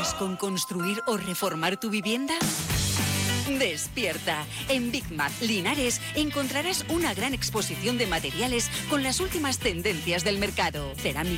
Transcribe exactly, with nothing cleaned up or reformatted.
¿Sueñas con construir o reformar tu vivienda? Despierta. En Big Mac Linares encontrarás una gran exposición de materiales con las últimas tendencias del mercado. Cerámica,